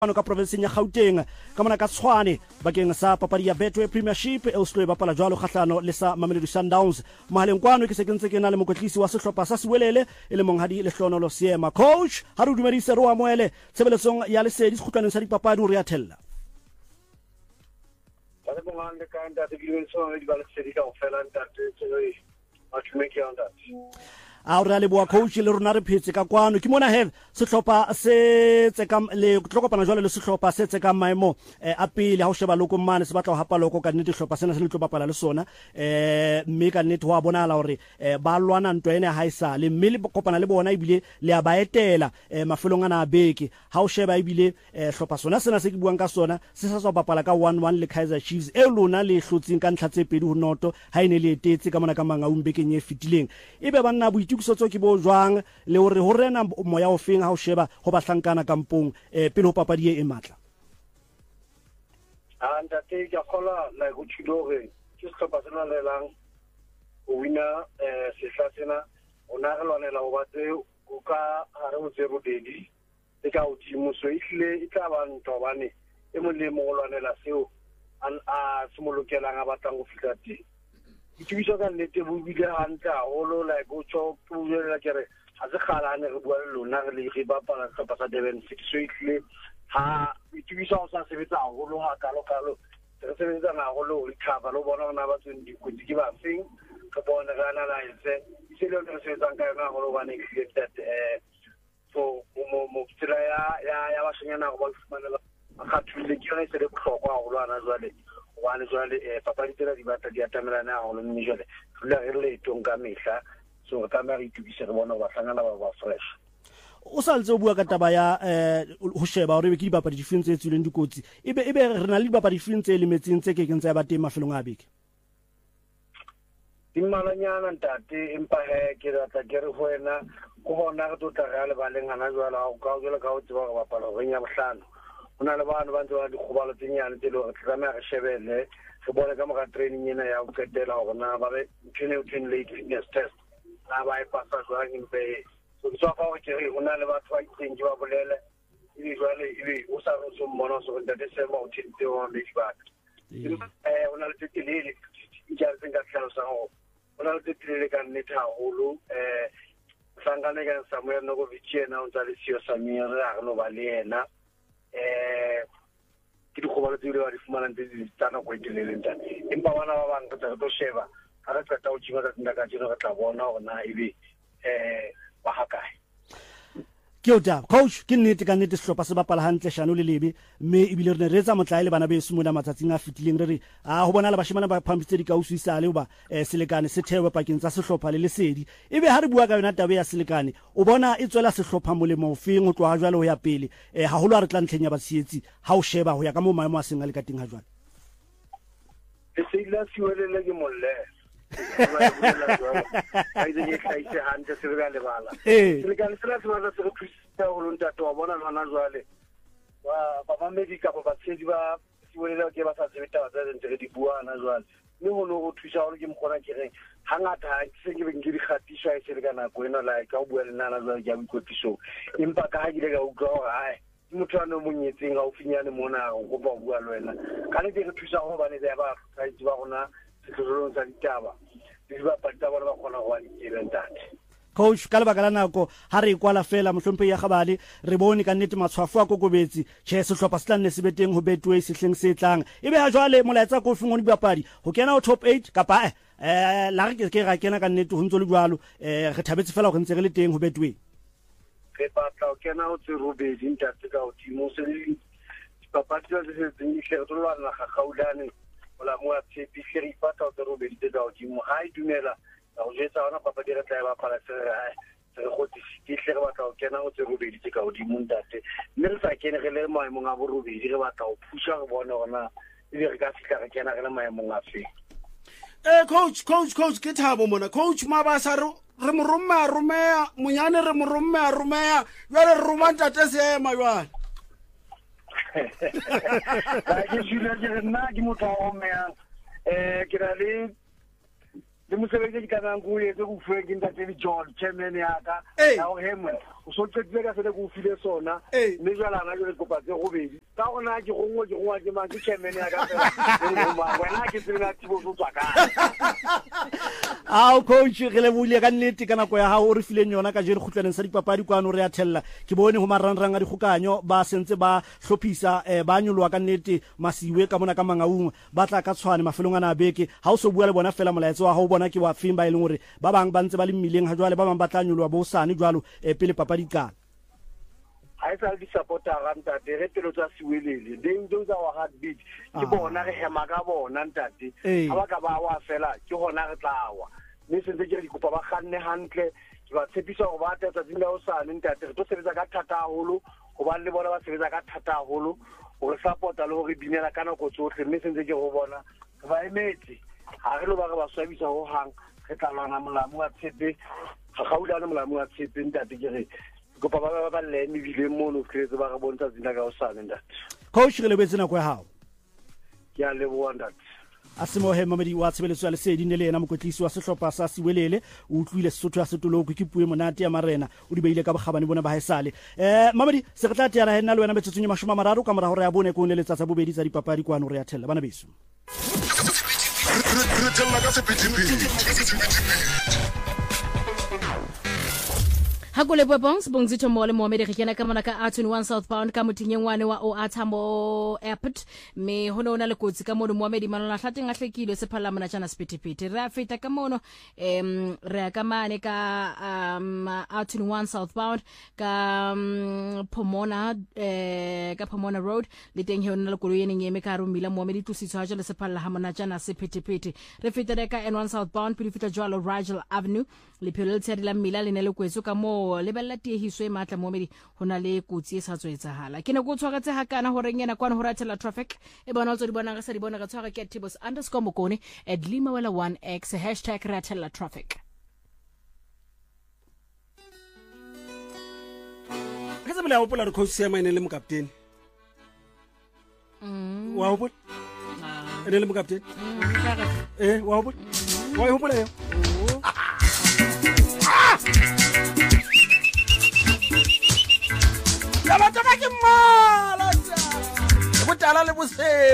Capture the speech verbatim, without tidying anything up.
ano ka provinseng ya Gauteng ka mona ka Tshwane bakeng sa papadi ya Betway Premiership e o se tlo e bapala jwalo kgahlano le sa Mamelodi Sundowns. Mohaleng kwano ke se ke ntse ke na le mokotlisi wa sehlopha sa Siwelele e le monghadi Lehlohonolo Seema. Coach, ha re dumedise re wa moele tshebeletsong ya Lesedi sekgutlaneng sa dipapadi o re a thella. Ba le mongane ka ntate ke le sona di ba le Lesedi ka ofela ntate tsoi a tshumeke ya ntate. A o re a leboa coach le rona re phetse ka kwano ke mona he sehlopha se tsekam le tlokopana jwale le sehlopha se tsekam maemo a pele ha o sheba loko mane se batla ho hapa loko ka nnete sehlopha sena se le tlo bapala le sona eh mme ka nnete wa bona la hore ba lwana ntwa ene ha isa le mme le kopana le bona ibile le a baetela mafelong ana a beke ha o sheba ibile sehlopha sona sena se ke buang ka sona se sa tswa bapala ka one one le Kaizer Chiefs e lona le hlotseng ka ntlha tse pedi ho noto ha ine le etetse ka mona ka Mangaung bekeng e fitileng ebe banna bo itukiso ke bo jwang le hore ho rena moya o feng ha o sheba ho bahlankana kampong eh pele ho papadi e matla a ntate ke khola la go tshidore ke se ba tsena le lang o wina eh se hlasena ona re lwanela ho batse o ka hare o zero dedi e ka o timo so ile e tla ba ntobane e mo le mo lwanela seo a simolokelang a batlang go fitla teng ithuisa ka nnete bo bile hantle haholo like o tso pulela kere ha se kgalane re bua le lona re le re bapala sehlopha sa Durban City so ile ha ithuisa o sa sebetsa haholo ha kalo kalo re sebetsa haholo re cover lo bona bona ba tseng dikotsi ke ba feng ka bona ga analyze se le re sebetsa ka yona haholo ba ne ke that eh so mo mo tsela ya ya ya ba senyana go ba fumanela ga thule ke yona se le bohlokwa haholo ana jwale wane jwale eh papadi tsela di batla di atamelana haholo mme jwale re re le tong ka mehla so ka mara itubise re bona ba hlangana ba ba fresh o sa ntse o bua ka taba ya eh ho sheba hore be ke dipapadi di fintse tsileng dikotsi ebe ebe re na le dipapadi di fintse le metseng tse ke ke ntse ya ba teng mafelong a beke dimmalanyana ntate empa he ke rata ke re ho wena go bona re tota ga le ba leng ana jwala o ka jwala ka o tseba go bapala go nya bohlano ona le bana ba ntse ba di khobalo tsenyane tse lo re tsamaya re shebele se bona ka mo training ena ya o ketela hona ba be tshene o tshene late fitness test na ba e pasa jwang impe so so fa o tsere ona le batho ba itseng ba bolele ile jwale ile o sa re so mona so nda December o tshente o le dibat eh ona le tselele ja re nga tlhalo sa ho ona le tselele ka nnete haholo eh sangane ka Samuel no go vichena o tsa le sio Samir a no ba le yena eh ke di khobalo tse le ba di fumana tse di tsana go etelele ntate empa bana ba bang ka tlo sheba ha re tsata o tshima ka nna ka tsena ka tla bona hore na ebe eh ba hakae ke o ta coach ke nnete ka nnete sehlopha se bapala hantle shano le lebe mme ebile re ne re etsa motlae le bana be se mona matsatsing a fitileng re re a ho bona le bashimana ba phambitse di ka usuisa le ba selekane se thewe pakeng tsa sehlopha le Lesedi ebe ha re bua ka yona tabe ya selekane o bona e tswela sehlopha molemo o feng o tloa jwale ho ya pele eh haholo ha re tla ntlheng ya batsietsi ha o sheba ho ya ka mo maemo a seng a le ka teng ha jwale e se ila Siwelele ke molle ai de ke sai se hande se re le bala le ka se la tswana se re thusa ho lonta to bona lwana jwale wa ba ba medica ba tsedi ba Siwelele ke ba sa tsebeta ba tsa ntse di bua na jwale le ho no go thusa hore ke mkhona ke reng hangata se ke beng ke di khatisha e se le kana go ena la ka o bua le nana jwale ke a boikotiso empa ka ha ke le ka utlwa hore ai motho a no monyetseng ga o finyane mona go ba bua le wena ka ne ke re thusa go bane ba ba ka itse ba gona setlolong sa ditaba di ba patla ba ba kgona go a ntate coach ka lebaka la nako ha re ikwala fela mohlomphe ya gabale re bone ka nnete matshwafo a kokobetsi che sehlopha se tlanne se beteng ho Betway sehleng se tlang ebe ha jwale molaetsa ko feng o di bapadi ho kena o top eight kapa eh la re ke ra kena ka nnete ho ntso le jwalo eh re thabetse fela go ntse re le teng ho Betway re batla o kena o tse robedi ntate ka o timo se le papadi tse se tsenyihle go lwana ga gaulane la mo a tshepi feri pata o tse robedi tse ka o timo ha I dumela o jetsa ona papadi re tla ba pala se re go tshitile re batla o kena o tse robedi tse ka o timo ntate mme re sa kene re le maemong a bo robedi re batla o phusha re bone gona e re ka fitla re kena re le maemong a fe eh coach coach coach ke thabo mona coach mabasa re re mo romea romea monyane re mo romea romea jwale re roma ntate Seema jwale ga ke jile ke nna ke motho o mea eh ke ra le le mosebetsi ka nang go etse go fuwe ke ntate John chairman ya ka ya go hema o so tsetse ka sele go file sona mme jwala na jwale kopa tse go bedi ka gona ke gongwe ke gongwa ke mang ke chairman ya ka fela wena ke tsena tibo go tswa ka a coach re le bule ka nnete ka nako ya ha o re fileng yona ka jere khutlaneng sa dipapadi kwano re a thella ke bone ho marangrang a dikgokanyo ba sentse ba hlophisa ba nyolwa ka nnete masiwe ka mona ka mangaung ba tla ka tshwane mafelong ana beke ha o so bua le bona fela molaetso wa ha o bona ke wa fimba e leng hore ba bang ba ntse ba le mmileng ha jwale ba bang ba tla nyolwa bo sane jwalo pele papadi kana ha isa di supporter ga ntate re tlo tsa siwelele ding those our heartbeat ke bona re hema ka bona ntate ha ba ka ba wa fela ke hona re tlawa mme se ntse ke di kopa ba khanne hantle ke ba tshepisa go ba tsa dinga o sane ntate re tlo sebetsa ka thata haholo go ba le bona ba sebetsa ka thata haholo go re supporta le go re binela kana go tsohle mme se ntse ke go bona ba emetse ha re lo ba re ba swabisa ho hang re tla lwana molamu wa tshepe ga gaulana molamu wa tshepe ntate ke re kopa ba ba ba le mebile mono kretse ba re bontsha zina ka osane ntate coach re lebetse nako ya hao ke a leboha ntate Asimohe Mamedi wa tshebeletso ya lesedi ne le ena mokotlisi wa sehlopha sa Siwelele o utlwile Sesotho ya Setoloko ke puwe monate ya marena o di beile ka bogabane bona ba haesale eh Mamedi se re tla tiara hena le wena metsotsong ya mashoma mararo ka mora hore ya bone ko ne letsa tsa bobedi tsa dipapadi kwano re ya thella bana beso re tella ka sepitipiti Hakule Bobongs bongzito mole Mohammed re kena ka mona ka R twenty-one southbound ka motinyengwane wa O R Tambo airport me hono na le kotsi ka mono Mohammed manona hlateng a hlekile se phala mona tjana spitipiti re a feta ka mono em re ka mane ka um R twenty-one southbound ka um, Pomona eh ka Pomona road le teng he ona le koloi ene nyeme ka rumila Mohammed tusitso ha jole se phala ha mona tjana spitipiti re feta ka N one southbound pele feta jwalo Rigel Avenue le phelo le tsedi la mmila le ne le kwetso ka mo le bella tiehiswe matla Mohammed hona le kotsi e sa tswetsahala ke ne go tshwaretse hakana hore ngena kwana ho ratela traffic e bona tso di bona ga sa di bona ga tshwara ke tibos underscore mokone at limawela one x hashtag ratela traffic ka se bela o pola re coach ya mine le mo captain mm wa ho ah ene le mo captain eh wa ho wa ho pola yo la batho ba ke mmala tsa go tala le bose